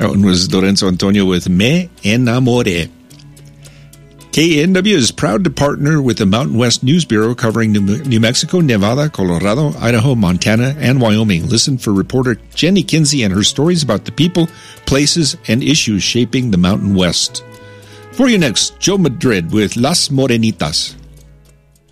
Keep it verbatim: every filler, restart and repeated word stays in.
That one was Lorenzo Antonio with Me Enamore. K N W is proud to partner with the Mountain West News Bureau covering New Mexico, Nevada, Colorado, Idaho, Montana, and Wyoming. Listen for reporter Jenny Kinsey and her stories about the people, places, and issues shaping the Mountain West. For you next, Joe Madrid with Las Morenitas.